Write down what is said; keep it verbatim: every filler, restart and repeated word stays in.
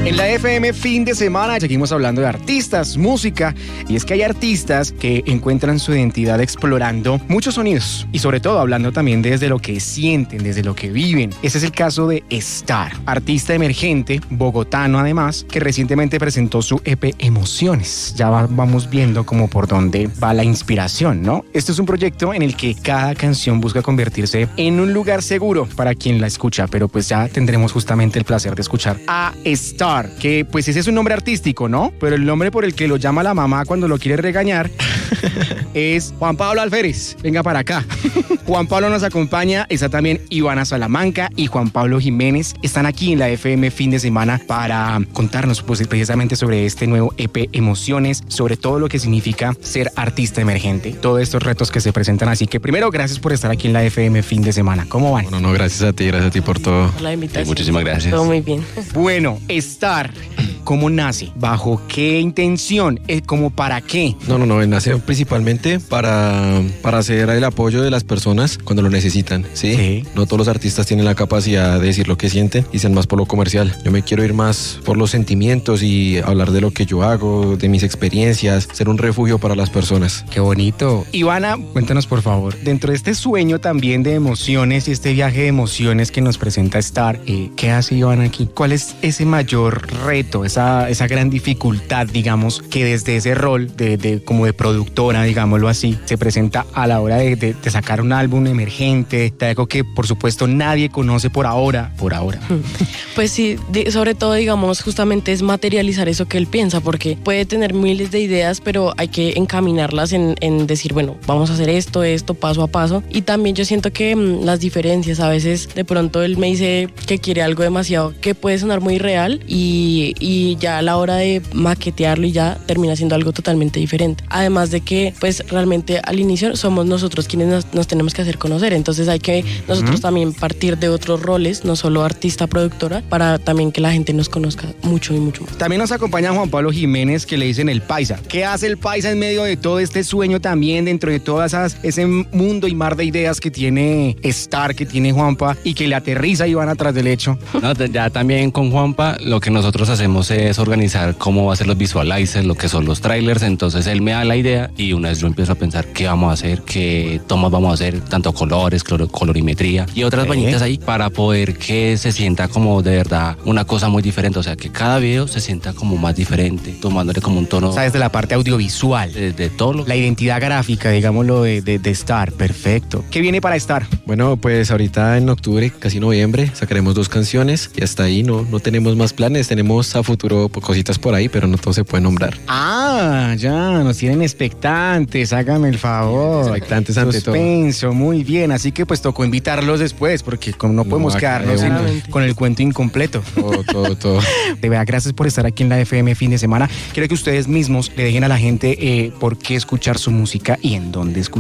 En la F M fin de semana seguimos hablando de artistas, música, y es que hay artistas que encuentran su identidad explorando muchos sonidos y sobre todo hablando también desde lo que sienten, desde lo que viven. Ese es el caso de Star, artista emergente, bogotano además, que recientemente presentó su E P Emociones. Ya va, vamos viendo como por dónde va la inspiración, ¿no? Este es un proyecto en el que cada canción busca convertirse en un lugar seguro para quien la escucha, pero pues ya tendremos justamente el placer de escuchar a Star, que pues ese es un nombre artístico, ¿no? Pero el nombre por el que lo llama la mamá cuando lo quiere regañar es Juan Pablo Alférez. Venga para acá. Juan Pablo nos acompaña, está también Ivana Salamanca y Juan Pablo Jiménez. Están aquí en la F M fin de semana para contarnos pues, precisamente sobre este nuevo E P Emociones, sobre todo lo que significa ser artista emergente, todos estos retos que se presentan. Así que primero, gracias por estar aquí en la F M fin de semana. ¿Cómo van? No, no, gracias a ti, gracias a ti por todo. Por la invitación. Sí, muchísimas gracias. Todo muy bien. Bueno, Star, ¿cómo nace? ¿Bajo qué intención? ¿Cómo para qué? No, no, no, nace principalmente para, para hacer el apoyo de las personas cuando lo necesitan, ¿sí? Sí. No todos los artistas tienen la capacidad de decir lo que sienten y sean más por lo comercial. Yo me quiero ir más por los sentimientos y hablar de lo que yo hago, de mis experiencias, ser un refugio para las personas. Qué bonito. Ivana, cuéntanos por favor, dentro de este sueño también de emociones y este viaje de emociones que nos presenta Star, eh, ¿qué hace Ivana aquí? ¿Cuál es ese mayor reto, esa, esa gran dificultad, digamos, que desde ese rol de, de como de productora, digámoslo así, se presenta a la hora de, de, de sacar un álbum emergente, de algo que por supuesto nadie conoce por ahora, por ahora? Pues sí, de, sobre todo digamos justamente es materializar eso que él piensa, porque puede tener miles de ideas, pero hay que encaminarlas en, en decir, bueno, vamos a hacer esto, esto, paso a paso. Y también yo siento que mmm, las diferencias, a veces de pronto él me dice que quiere algo demasiado que puede sonar muy real y, y ya a la hora de maquetearlo y ya termina siendo algo totalmente diferente. Además de que pues realmente al inicio somos nosotros quienes nos, nos tenemos que hacer conocer, entonces hay que nosotros uh-huh. también partir de otros roles, no solo artista, productora, para también que la gente nos conozca mucho y mucho más. También nos acompaña Juan Pablo Jiménez, que le dicen el Paisa. ¿Qué hace el Paisa en medio de todo este sueño también, dentro de todas esas, ese mundo y mar de ideas que tiene Star, que tiene Juanpa y que le aterriza y van atrás del hecho? No, ya también con Juanpa lo que nosotros hacemos es organizar cómo va a ser los visualizers, lo que son los trailers. Entonces él me da la idea y una vez yo empiezo a pensar qué vamos a hacer, qué tomas vamos a hacer, tanto colores, color, colorimetría y otras ¿Eh? bañitas ahí para poder que se sienta como de verdad una cosa muy diferente. O sea, que cada video se sienta como más diferente, tomándole como un tono. O sea, desde la parte audiovisual. De, de todo lo que... La identidad gráfica, digámoslo, de, de, de Star. Perfecto. ¿Qué viene para Star? Bueno, pues ahorita en octubre, casi noviembre, sacaremos dos canciones y hasta ahí no, no tenemos más planes. Tenemos a futuro cositas por ahí, pero no todo se puede nombrar. Ah, ya, nos tienen expectantes, hágame el favor. Expectantes ante todo. Suspenso, muy bien. Así que pues tocó invitarlos después, porque como no podemos no, quedarnos en, con el cuento incompleto. Todo, todo, todo. De verdad, gracias por estar aquí en la F M fin de semana. Quiero que ustedes mismos le dejen a la gente eh, por qué escuchar su música y en dónde escuchar.